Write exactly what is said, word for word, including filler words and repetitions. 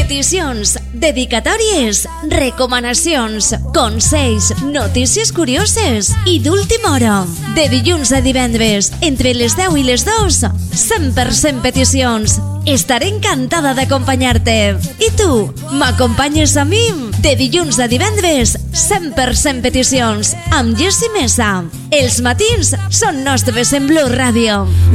Peticions, dedicatòries, recomanacions, consells, notícies curioses i d'última hora. De dilluns a divendres, entre les deu i les dos, cent per cent peticions. Estaré encantada d'acompanyar-te. I tu, m'acompanyes a mi? De dilluns a divendres, cent per cent peticions, amb Jessi Mesa. Els matins són nostres en Blu Radio.